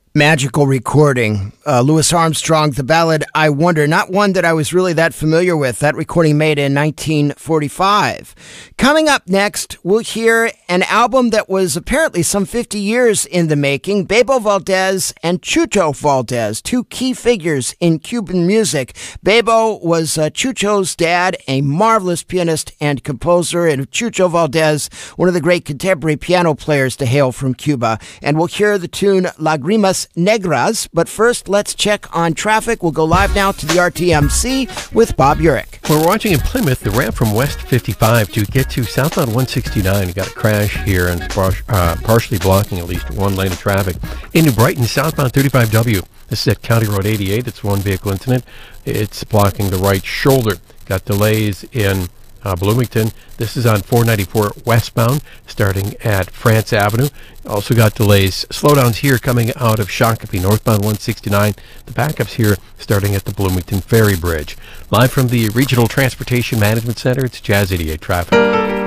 Magical recording. Louis Armstrong, the ballad I Wonder, not one that I was really that familiar with. That recording made in 1945. Coming up next, we'll hear an album that was apparently some 50 years in the making. Bebo Valdez and Chucho Valdez, two key figures in Cuban music. Bebo was Chucho's dad, a marvelous pianist and composer, and Chucho Valdez, one of the great contemporary piano players to hail from Cuba. And we'll hear the tune Lagrimas Negras, but first let's check on traffic. We'll go live now to the RTMC with Bob Urich. We're watching in Plymouth, the ramp from West 55 to get to southbound 169. You got a crash here and partially blocking at least one lane of traffic. In New Brighton, southbound 35W. This is at County Road 88. It's one vehicle incident. It's blocking the right shoulder. Got delays in Bloomington. This is on 494 westbound, starting at France Avenue. Also got delays, slowdowns here coming out of Shakopee, northbound 169. The backups here starting at the Bloomington Ferry Bridge. Live from the Regional Transportation Management Center, it's Jazz 88 traffic.